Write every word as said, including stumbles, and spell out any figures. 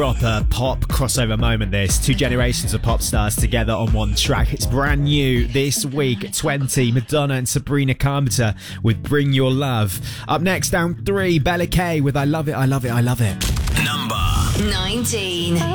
Proper pop crossover moment this. Two generations of pop stars together on one track. It's brand new this week. twenty, Madonna and Sabrina Carpenter with Bring Your Love. Up next, down three, Bella K with I Love It, I Love It, I Love It. Number nineteen.